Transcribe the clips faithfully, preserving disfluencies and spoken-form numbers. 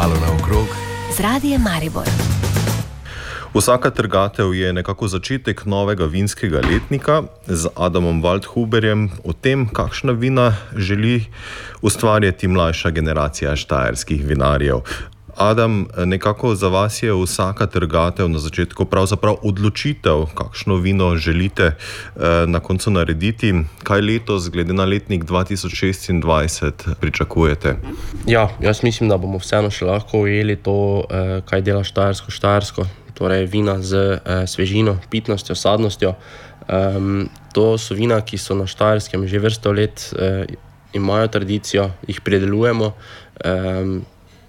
Malo naokrog z Radijem Maribor. Vsaka trgatev je nekako začetek novega vinskega letnika. Z Adamom Waldhuberjem o tem, kakšna vina želi ustvarjati mlajša generacija štajerskih vinarjev. Adam, nekako za vas je vsaka trgatev na začetku pravzaprav odločitev, kakšno vino želite eh, na koncu narediti. Kaj letos, glede na letnik dva tisoč šestindvajset, pričakujete? Ja, jaz mislim, da bomo vseeno še lahko ujeli to, eh, kaj dela štajersko-štajersko. Torej vina z eh, svežino, pitnostjo, sadnostjo. Um, to so vina, ki so na Štajerskem že vrsto let, eh, imajo tradicijo, jih pridelujemo, eh,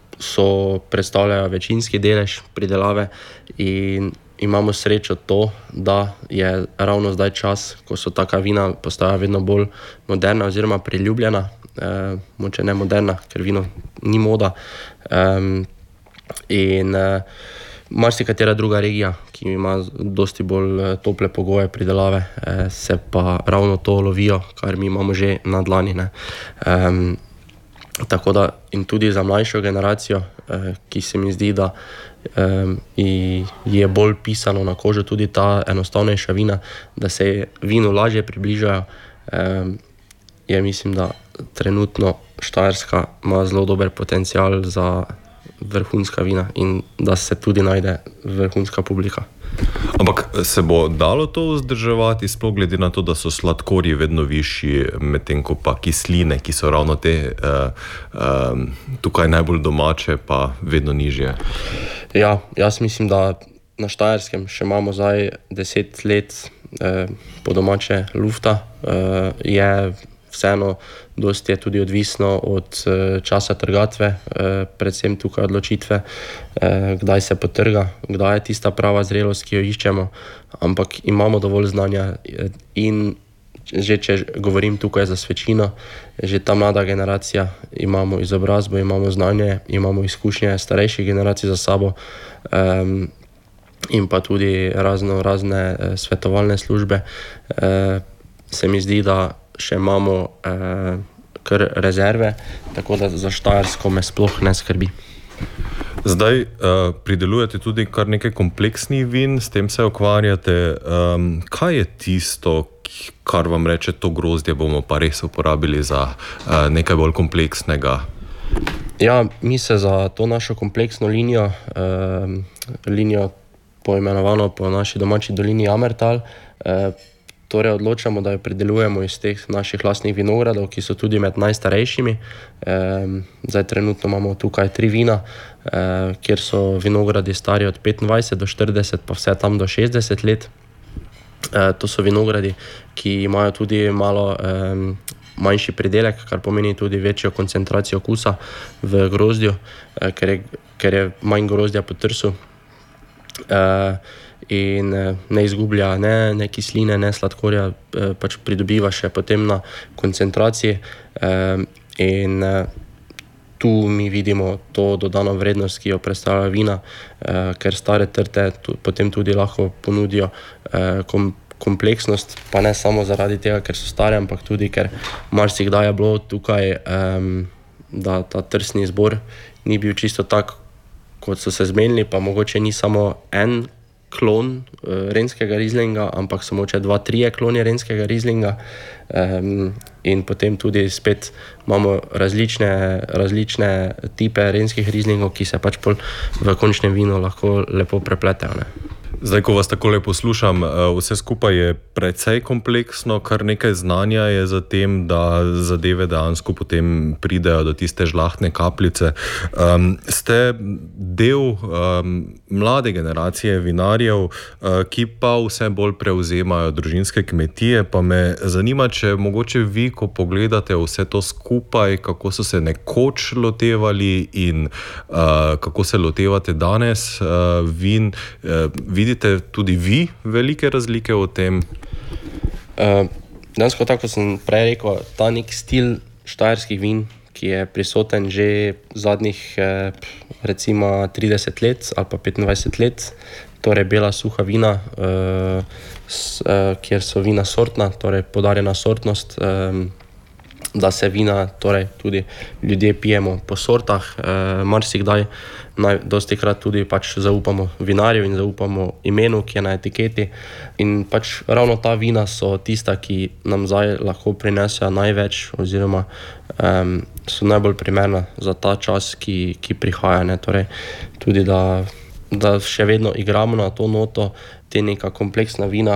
so predstavljajo večinski delež pridelave in imamo srečo to, da je ravno zdaj čas, ko so taka vina postajajo vedno bolj moderna oziroma priljubljena, eh, moče ne moderna, ker vino ni moda. Um, in eh, marsikatera druga regija, ki ima dosti bolj tople pogoje pridelave, eh, se pa ravno to lovijo, kar mi imamo že na dlani. Ne. Um, tako da in tudi za mlajšo generacijo, eh, ki se mi zdi, da eh, je bolj pisano na kožo tudi ta enostavnejša vina, da se vinu lažje približajo, eh, je mislim, da trenutno Štajerska ima zelo dober potencial za vrhunska vina in da se tudi najde vrhunska publika. Ampak se bo dalo to vzdrževati, sploh glede na to, da so sladkorji vedno višji, medtem ko pa kisline, ki so ravno te uh, uh, tukaj najbolj domače, pa vedno nižje? Ja, jaz mislim, da na Štajerskem še imamo zdaj deset let eh, po domače lufta. Eh, je vseeno dosti je tudi odvisno od eh, časa trgatve, eh, predvsem tukaj odločitve, eh, kdaj se potrga, kdaj je tista prava zrelost, ki jo iščemo, ampak imamo dovolj znanja in že če govorim tukaj za Svečino, že ta mlada generacija, imamo izobrazbo, imamo znanje, imamo izkušnje starejših generacij za sabo, eh, in pa tudi razno razne eh, svetovalne službe. Eh, se mi zdi, da še imamo eh, kar rezerve, tako da za Štajersko me sploh ne skrbi. Zdaj uh, pridelujete tudi kar nekaj kompleksnih vin, s tem se ukvarjate. Um, kaj je tisto, kar vam reče, to grozdje bomo pa res uporabili za uh, nekaj bolj kompleksnega? Ja, mi se za to našo kompleksno linijo, eh, linijo poimenovano po naši domači dolini Amertal, eh, torej odločamo, da jo pridelujemo iz teh naših lastnih vinogradov, ki so tudi med najstarejšimi. E, zdaj trenutno imamo tukaj tri vina, e, kjer so vinogradi stari od petindvajset do štirideset, pa vse tam do šestdeset let. E, to so vinogradi, ki imajo tudi malo e, manjši pridelek, kar pomeni tudi večjo koncentracijo okusa v grozdju, e, ker, je, ker je manj grozdja po trsu. E, in ne izgublja ne, ne kisline, ne sladkorja, pač pridobiva še potem na koncentraciji, in tu mi vidimo to dodano vrednost, ki jo predstavlja vina, ker stare trte potem tudi lahko ponudijo kompleksnost, pa ne samo zaradi tega, ker so stare, ampak tudi, ker marsikdaj je bilo tukaj, da ta trsni izbor ni bil čisto tak, kot so se zmenili, pa mogoče ni samo en klon uh, renskega rizlinga, ampak samo če dva, trije kloni renskega rizlinga, um, in potem tudi spet imamo različne, različne tipe renskih rizlingov, ki se pač pol v končnem vinu lahko lepo prepletajo. Ne? Zdaj, ko vas takole poslušam, vse skupaj je precej kompleksno, kar nekaj znanja je za tem, da zadeve dejansko potem pridejo do tiste žlahtne kapljice. Um, ste del um, mlade generacije vinarjev, uh, ki pa vse bolj prevzemajo družinske kmetije, pa me zanima, če mogoče vi, ko pogledate vse to skupaj, kako so se nekoč lotevali in uh, kako se lotevate danes uh, vin, uh, vidite tudi vi velike razlike v tem? Uh, Dansko, tako sem prej rekel, ta nek stil štajerskih vin, ki je prisoten že zadnjih eh, recimo trideset let ali pa petindvajset let, torej bela suha vina, eh, s, eh, kjer so vina sortna, torej podarjena sortnost, eh, da se vina, torej tudi ljudje pijemo po sortah, e, marsikdaj, naj, dosti krat tudi pač zaupamo vinarju in zaupamo imenu, ki je na etiketi, in pač ravno ta vina so tista, ki nam zdaj lahko prinesejo največ oziroma um, so najbolj primerna za ta čas, ki, ki prihaja, ne, torej tudi da, da še vedno igramo na to noto, te neka kompleksna vina,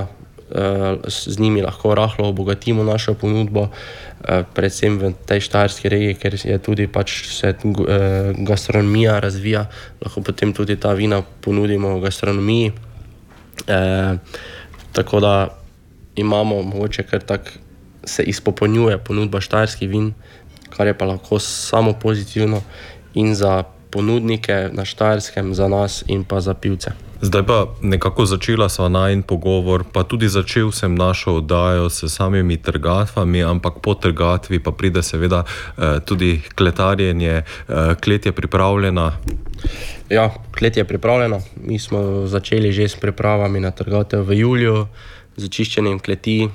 z njimi lahko rahlo obogatimo našo ponudbo, predvsem v tej štajerski regiji, ker je tudi pač se gastronomija razvija, lahko potem tudi ta vina ponudimo v gastronomiji. E, tako da imamo mogoče kar tak se izpopolnjuje ponudba štajerskih vin, kar je pa lahko samo pozitivno in za ponudnike na Štajerskem, za nas in pa za pivce. Zdaj pa nekako začela sva najin pogovor, pa tudi začel sem našo oddajo s samimi trgatvami, ampak po trgatvi pa pride seveda eh, tudi kletarjenje. Eh, klet je pripravljena? Ja, klet je pripravljena. Mi smo začeli že s pripravami na trgatev v juliju, z čiščenjem kleti,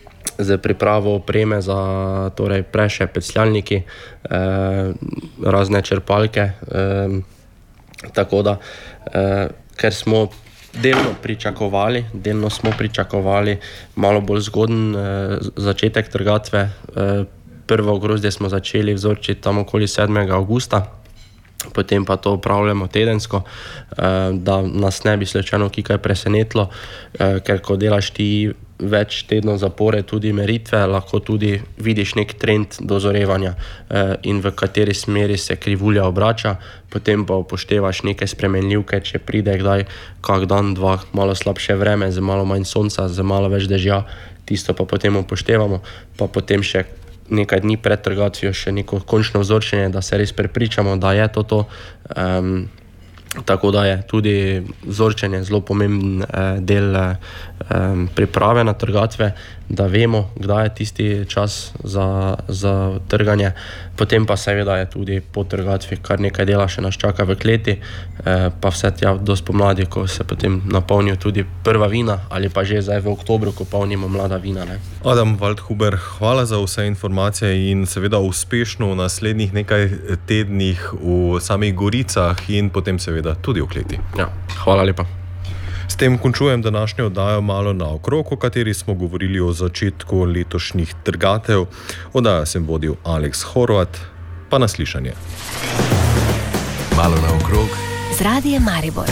z pripravo opreme za torej preše, pecljalniki, eh, razne črpalke, eh, tako da eh, ker smo delno pričakovali, delno smo pričakovali malo bolj zgoden eh, začetek trgatve. Eh, prvo grozdje smo začeli vzorčiti tam okoli sedmega avgusta, potem pa to upravljamo tedensko, eh, da nas ne bi slučajno kaj presenetilo, eh, ker ko delaš ti več tednov zapore tudi meritve, lahko tudi vidiš nek trend dozorevanja eh, in v kateri smeri se krivulja obrača, potem pa upoštevaš neke spremenljivke, če pride kdaj kak dan, dva, malo slabše vreme, z malo manj sonca, z malo več dežja, tisto pa potem upoštevamo, pa potem še nekaj dni pred trgatvijo še neko končno vzorčenje, da se res prepričamo, da je to to. Um, Tako da je tudi vzorčenje zelo pomemben eh, del eh, priprave na trgatve, da vemo, kdaj je tisti čas za, za trganje. Potem pa seveda je tudi po trgatvi kar nekaj dela še nas čaka v kleti, eh, pa vse tja do spomladi, ko se potem napolnijo tudi prva vina, ali pa že zdaj v oktobru, ko polnimo mlada vina. Ne. Adam Waldhuber, hvala za vse informacije in seveda uspešno v naslednjih nekaj tednih v samih Goricah in potem seveda tudi v kleti. Ja, hvala lepa. S tem končujem današnjo oddajo Malo naokrog, o kateri smo govorili o začetku letošnjih trgatev. Oddajo sem vodil Aleks Horvat, pa na slišanje. Malo naokrog z Radiem Maribor.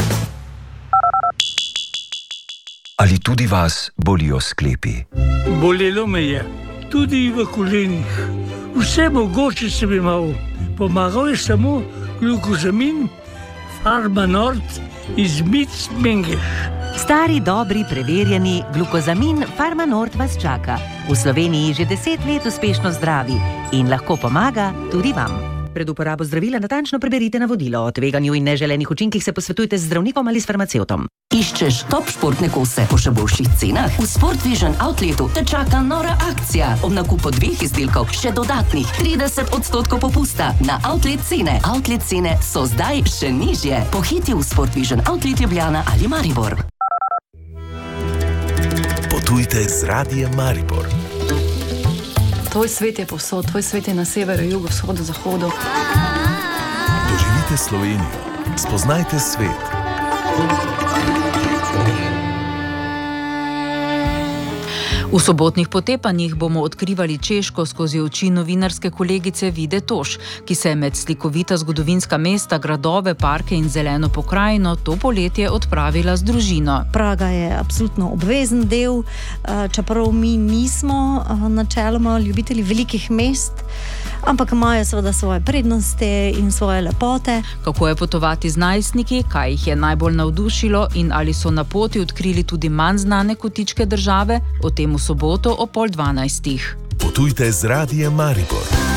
Ali tudi vas bolijo sklepi? Bolelo me je, tudi v kolenih. Vse mogoče sem imel. Pomagal je samo glukozamin, Farmanort iz Mic-Mengeš. Stari, dobri, preverjeni glukozamin Farmanort vas čaka. V Sloveniji že deset let uspešno zdravi in lahko pomaga tudi vam. Pred uporabo zdravila natančno preberite navodilo. O tveganju in neželenih učinkih se posvetujte z zdravnikom ali s farmacevtom. Iščeš top športne kose po še boljših cenah? V Sport Vision Outletu te čaka nora akcija. Ob nakupu dveh izdelkov še dodatnih trideset odstotkov popusta na outlet cene. Outlet cene so zdaj še nižje. Pohiti v Sport Vision Outlet Ljubljana ali Maribor. Potujte z Radiem Maribor. Tvoj svet je povsod, tvoj svet je na severu, jugu, vzhodu, zahodu. Doživite Slovenijo. Spoznajte svet. V sobotnih potepanjih bomo odkrivali Češko skozi oči novinarske kolegice Vide Toš, ki se je med slikovita zgodovinska mesta, gradove, parke in zeleno pokrajino to poletje odpravila z družino. Praga je absolutno obvezen del, čeprav mi nismo načeloma ljubitelji velikih mest, ampak imajo seveda svoje prednosti in svoje lepote. Kako je potovati z najstniki, kaj jih je najbolj navdušilo in ali so na poti odkrili tudi manj znane kotičke države, o tem v soboto o pol dvanajstih. Potujte z Radiem Maribor.